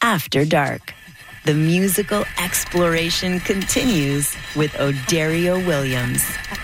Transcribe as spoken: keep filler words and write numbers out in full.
After Dark. The musical exploration continues with Odario Williams.